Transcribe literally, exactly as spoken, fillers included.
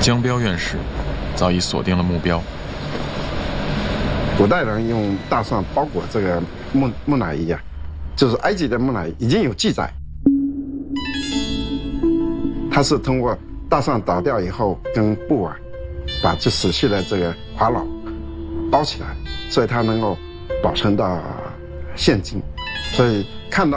江彪院士早已锁定了目标。 古代人用大蒜包裹这个木木乃伊啊，就是埃及的木乃伊已经有记载，它是通过大蒜打掉以后，跟布啊，把这死去的这个法老包起来，所以它能够保存到现今。所以看到